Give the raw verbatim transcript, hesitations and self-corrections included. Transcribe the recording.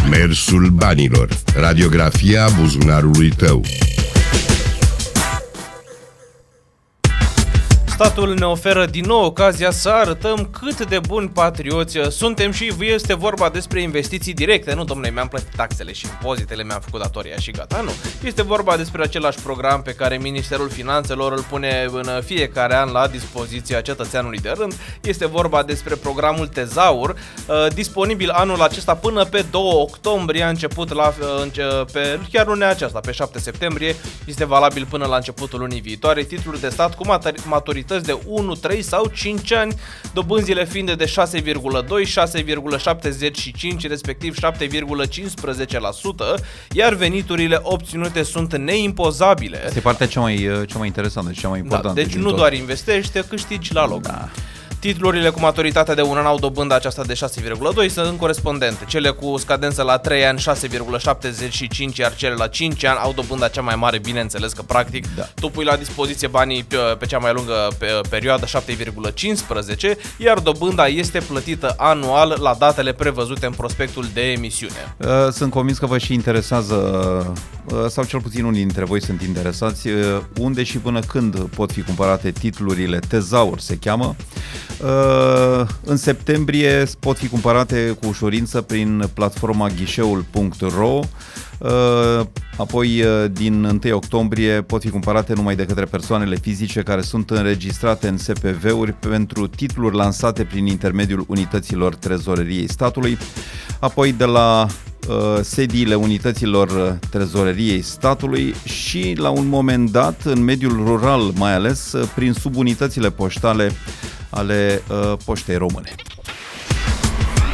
Mersul banilor. Radiografia buzunarului tău. Statul ne oferă din nou ocazia să arătăm cât de buni patrioți suntem și este vorba despre investiții directe. Nu, domnule, mi-am plătit taxele și impozitele, mi-am făcut datoria și gata. Nu. Este vorba despre același program pe care Ministerul Finanțelor îl pune în fiecare an la dispoziția cetățeanului de rând. Este vorba despre programul Tezaur, disponibil anul acesta până pe doi octombrie, a început la, pe, chiar lunea aceasta, pe șapte septembrie, este valabil până la începutul lunii viitoare. Titluri de stat cu maturități de unu, trei sau cinci ani, dobânzile fiind de șase virgulă doi, șase virgulă șaptezeci și cinci, respectiv șapte virgulă cincisprezece la sută, iar veniturile obținute sunt neimpozabile. Este partea cea mai, cea mai interesantă și cea mai importantă. Da, deci nu tot. Doar investești, te câștigi la loc. Da. Titlurile cu maturitate de un an au dobânda aceasta de șase virgulă doi, sunt corespondente. Cele cu scadență la trei ani șase virgulă șaptezeci și cinci, iar cele la cinci ani au dobânda cea mai mare, bineînțeles că practic da. Tu pui la dispoziție banii pe, pe cea mai lungă pe, perioadă, șapte virgulă cincisprezece, iar dobânda este plătită anual la datele prevăzute în prospectul de emisiune. Sunt convins că vă și interesează, sau cel puțin unii dintre voi sunt interesați, unde și până când pot fi cumpărate titlurile Tezaur, se cheamă. În septembrie pot fi cumpărate cu ușurință prin platforma ghișeul punct ro, apoi din întâi octombrie pot fi cumpărate numai de către persoanele fizice care sunt înregistrate în S P V-uri pentru titluri lansate prin intermediul unităților trezoreriei statului, apoi de la sediile unităților trezoreriei statului și la un moment dat în mediul rural, mai ales prin subunitățile poștale ale uh, Poștei Române.